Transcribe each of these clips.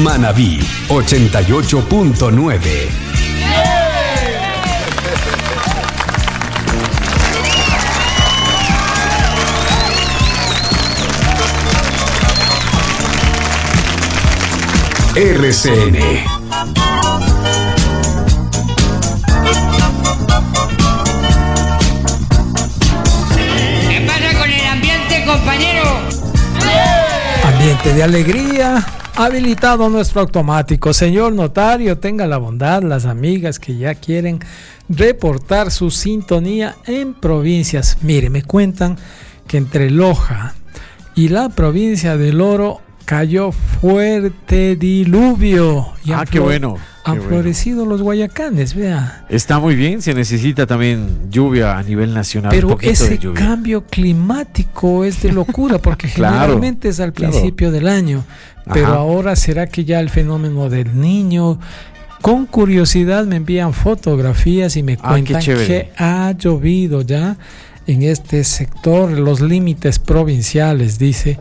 Manabí 88.9. RCN. ¿Qué pasa con el ambiente, compañero? Ambiente de alegría. Habilitado nuestro automático. Señor notario, tenga la bondad, las amigas que ya quieren reportar su sintonía en provincias. Mire, me cuentan que entre Loja y la provincia del Oro cayó fuerte diluvio. Y qué bueno. Han florecido los guayacanes, vea. Está muy bien, se necesita también lluvia a nivel nacional. Pero ese cambio climático es de locura, porque generalmente es al principio del año. Pero ahora, ¿será que ya el fenómeno del Niño? Con curiosidad me envían fotografías y me cuentan que ha llovido ya en este sector, los límites provinciales, dice.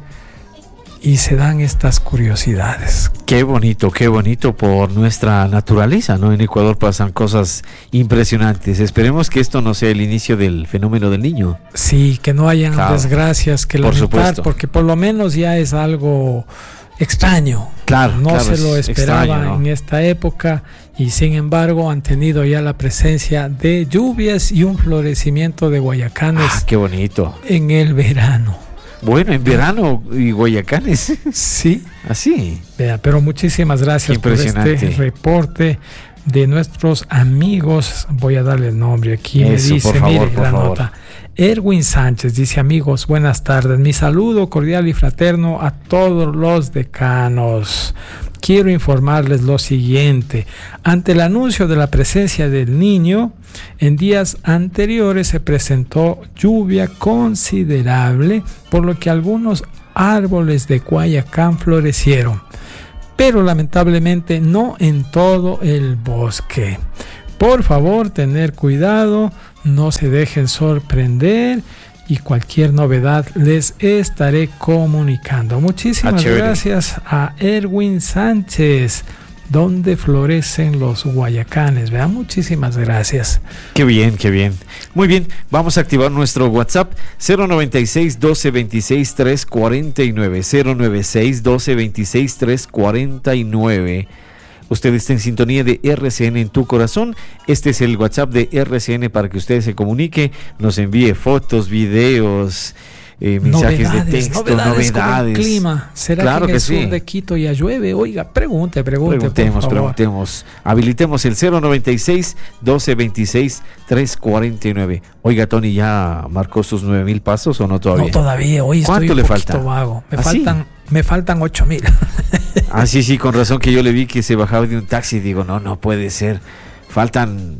Y se dan estas curiosidades. Qué bonito por nuestra naturaleza, ¿no? En Ecuador pasan cosas impresionantes. Esperemos que esto no sea el inicio del fenómeno del Niño. Sí, que no hayan desgracias que lamentar, supuesto. Porque por lo menos ya es algo extraño. No se lo esperaba en esta época, y sin embargo han tenido ya la presencia de lluvias y un florecimiento de guayacanes. Qué bonito. En el verano. Bueno, en verano y guayacanes. Sí. Así. Vea, pero muchísimas gracias por este reporte de nuestros amigos. Voy a darle el nombre aquí. Eso, me dice, por favor, mire la nota. Erwin Sánchez dice: amigos, buenas tardes. Mi saludo cordial y fraterno a todos los decanos. Quiero informarles lo siguiente. Ante el anuncio de la presencia del Niño, en días anteriores se presentó lluvia considerable, por lo que algunos árboles de Guayacán florecieron, pero lamentablemente no en todo el bosque. Por favor, tener cuidado, no se dejen sorprender, y cualquier novedad les estaré comunicando. Muchísimas gracias a Erwin Sánchez, donde florecen los guayacanes. Vean, muchísimas gracias. Qué bien. Muy bien, vamos a activar nuestro WhatsApp 096 12 26 349 096 12 26 349. Usted está en sintonía de RCN en tu corazón. Este es el WhatsApp de RCN para que usted se comunique, nos envíe fotos, videos, mensajes de texto, novedades. Con el clima. ¿Será que en el sur de Quito ya llueve? Oiga, preguntemos. Habilitemos el 096 12 26 349. Oiga, Tony, ¿ya marcó sus 9,000 pasos o no todavía? No, todavía. Hoy estoy un poquito vago. Me faltan 8,000. Sí, con razón que yo le vi que se bajaba de un taxi. Digo, no puede ser. Faltan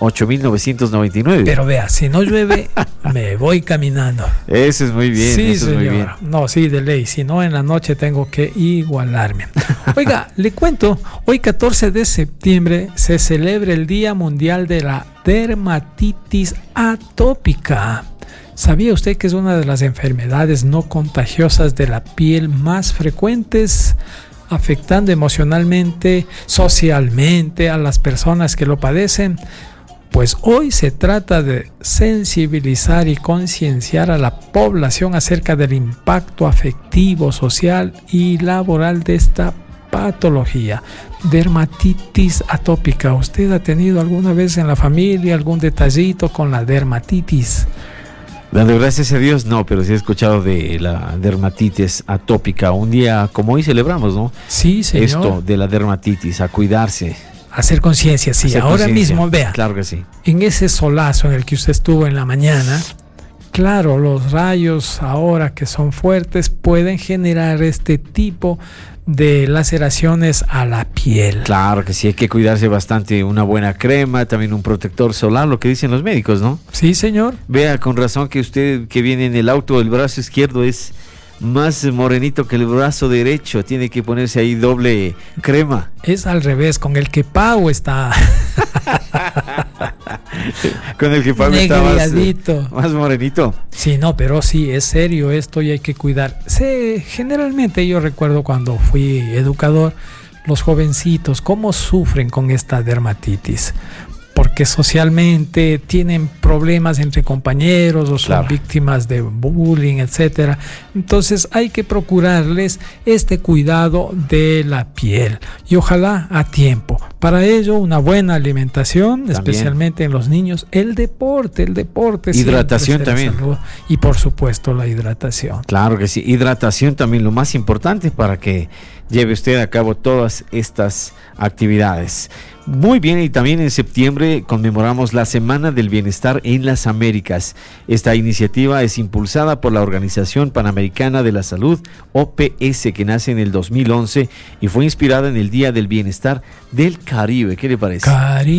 8,999. Pero vea, si no llueve, me voy caminando. Eso es muy bien. Sí, eso señor. Es muy bien. No, sí, de ley. Si no, en la noche tengo que igualarme. Oiga, le cuento, hoy 14 de septiembre se celebra el Día Mundial de la Dermatitis Atópica. ¿Sabía usted que es una de las enfermedades no contagiosas de la piel más frecuentes, afectando emocionalmente, socialmente a las personas que lo padecen? Pues hoy se trata de sensibilizar y concienciar a la población acerca del impacto afectivo, social y laboral de esta patología. Dermatitis atópica. ¿Usted ha tenido alguna vez en la familia algún detallito con la dermatitis? Dando gracias a Dios, no, pero sí he escuchado de la dermatitis atópica. Un día como hoy celebramos, ¿no? Sí, señor. Esto de la dermatitis, a cuidarse. Hacer conciencia, sí. Ahora mismo, vea. Claro que sí. En ese solazo en el que usted estuvo en la mañana, claro, los rayos ahora que son fuertes pueden generar este tipo de laceraciones a la piel. Claro que sí, hay que cuidarse bastante, una buena crema, también un protector solar, lo que dicen los médicos, ¿no? Sí, señor. Vea, con razón que usted que viene en el auto, el brazo izquierdo es más morenito que el brazo derecho, tiene que ponerse ahí doble crema. Es al revés, con el que pago está... Con el que pago está más morenito. Sí, no, pero sí, es serio esto y hay que cuidar. Generalmente yo recuerdo cuando fui educador, los jovencitos, cómo sufren con esta dermatitis, porque socialmente tienen problemas entre compañeros o son víctimas de bullying, etcétera. Entonces hay que procurarles este cuidado de la piel y ojalá a tiempo. Para ello, una buena alimentación, también, especialmente en los niños, el deporte. Hidratación también. Salud, y por supuesto la hidratación. Claro que sí, hidratación también lo más importante para que lleve usted a cabo todas estas actividades. Muy bien, y también en septiembre conmemoramos la Semana del Bienestar en las Américas. Esta iniciativa es impulsada por la Organización Panamericana de la Salud, OPS, que nace en el 2011 y fue inspirada en el Día del Bienestar del Caribe. ¿Qué le parece?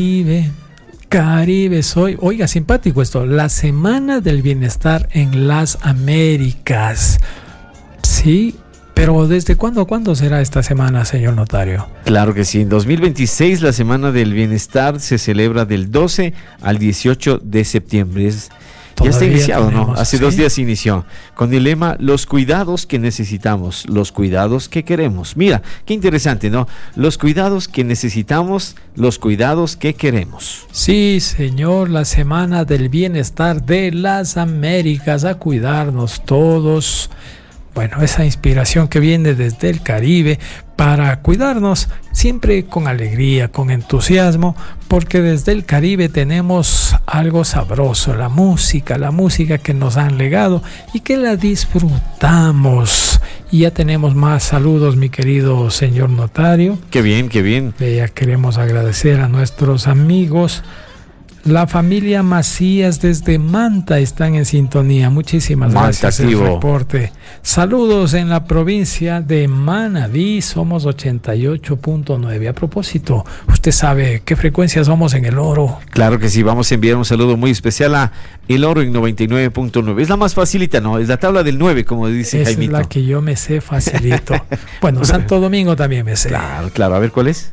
Caribe soy. Oiga, simpático esto. La Semana del Bienestar en las Américas. Sí. Pero ¿desde cuándo será esta semana, señor notario? Claro que sí, en 2026 la Semana del Bienestar se celebra del 12 al 18 de septiembre. Ya está iniciado, ¿no? Hace 2 días inició, con el lema los cuidados que necesitamos, los cuidados que queremos. Mira, qué interesante, ¿no? Los cuidados que necesitamos, los cuidados que queremos. Sí, señor, la Semana del Bienestar de las Américas, a cuidarnos todos. Bueno, esa inspiración que viene desde el Caribe para cuidarnos siempre con alegría, con entusiasmo, porque desde el Caribe tenemos algo sabroso, la música que nos han legado y que la disfrutamos. Y ya tenemos más saludos, mi querido señor notario. Qué bien, qué bien. Ya queremos agradecer a nuestros amigos. La familia Macías desde Manta están en sintonía. Muchísimas gracias por el reporte. Saludos en la provincia de Manabí. Somos 88.9. A propósito, ¿usted sabe qué frecuencia somos en El Oro? Claro que sí. Vamos a enviar un saludo muy especial a El Oro en 99.9. Es la más facilita, ¿no? Es la tabla del 9, como dice Jaimito. Es la que yo me sé facilito. Bueno, Santo Domingo también me sé. Claro. A ver, ¿cuál es?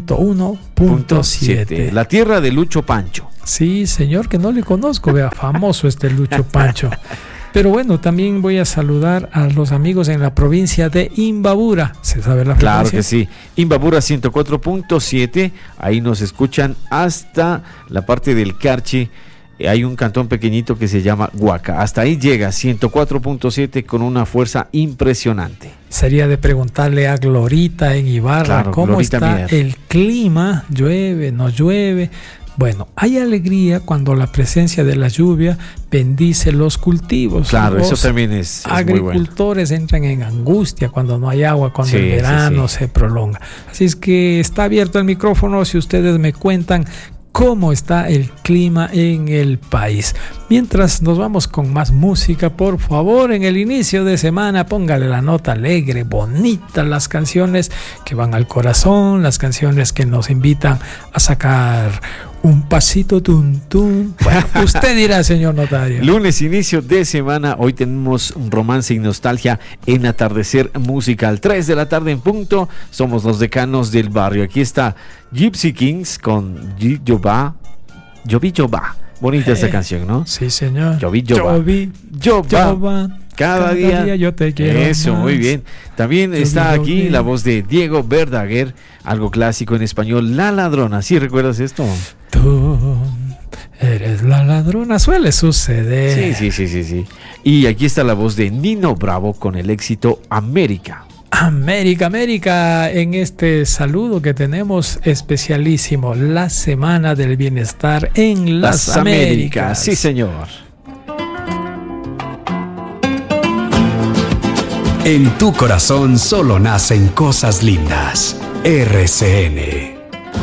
101.7. La tierra de Lucho Pancho. Sí, señor, que no le conozco, vea, famoso Lucho Pancho. Pero bueno, también voy a saludar a los amigos en la provincia de Imbabura. ¿Se sabe la frecuencia? Claro que sí. Imbabura 104.7. Ahí nos escuchan hasta la parte del Carchi. Hay un cantón pequeñito que se llama Huaca. Hasta ahí llega 104.7 con una fuerza impresionante. Sería de preguntarle a Glorita en Ibarra, ¿cómo Glorita está el clima? ¿Llueve? ¿No llueve? Bueno, hay alegría cuando la presencia de la lluvia bendice los cultivos. Claro, los eso también es agricultores muy bueno. Entran en angustia cuando no hay agua, cuando el verano se prolonga. Así es que está abierto el micrófono si ustedes me cuentan cómo está el clima en el país. Mientras nos vamos con más música, por favor, en el inicio de semana póngale la nota alegre, bonita, las canciones que van al corazón, las canciones que nos invitan a sacar un pasito tuntún. Bueno, usted dirá, señor notario. Lunes, inicio de semana. Hoy tenemos un romance y nostalgia en Atardecer Musical. 3 de la tarde en punto. Somos los decanos del barrio. Aquí está Gypsy Kings con Yoba. Bonita esa canción, ¿no? Sí, señor. Yoba. Cada día yo te quiero. Eso, más. Muy bien. También está aquí la voz de Diego Verdaguer, algo clásico en español, La Ladrona. ¿Sí recuerdas esto? Tú eres la ladrona, suele suceder. Sí. Y aquí está la voz de Nino Bravo con el éxito América. América, en este saludo que tenemos especialísimo, la Semana del Bienestar en las Américas. Sí, señor. En tu corazón solo nacen cosas lindas. RCN.